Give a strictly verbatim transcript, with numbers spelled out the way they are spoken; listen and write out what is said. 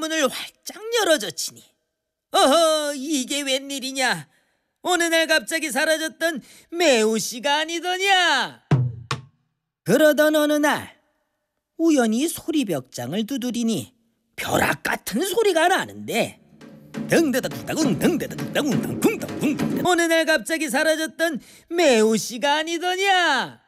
문을 활짝 열어젖히니 어허, 이게 웬일이냐? 어느 날 갑자기 사라졌던 매우씨가 아니더냐? 그러던 어느 날 우연히 소리벽장을 두드리니 벼락 같은 소리가 나는데 덩대다쿵다쿵 덩대다쿵다쿵 쿵덩쿵덩 어느 날 갑자기 사라졌던 매우씨가 아니더냐?